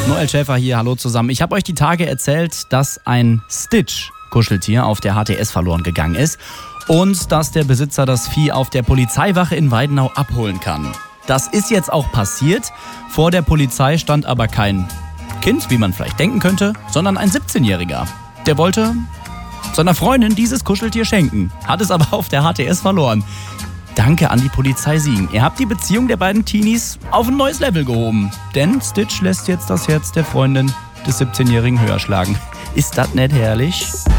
Noel Schäfer hier, hallo zusammen. Ich habe euch die Tage erzählt, dass ein Stitch-Kuscheltier auf der HTS verloren gegangen ist und dass der Besitzer das Vieh auf der Polizeiwache in Weidenau abholen kann. Das ist jetzt auch passiert. Vor der Polizei stand aber kein Kind, wie man vielleicht denken könnte, sondern ein 17-Jähriger. Der wollte seiner Freundin dieses Kuscheltier schenken, hat es aber auf der HTS verloren. Danke an die Polizei Siegen. Ihr habt die Beziehung der beiden Teenies auf ein neues Level gehoben. Denn Stitch lässt jetzt das Herz der Freundin des 17-Jährigen höher schlagen. Ist das nicht herrlich?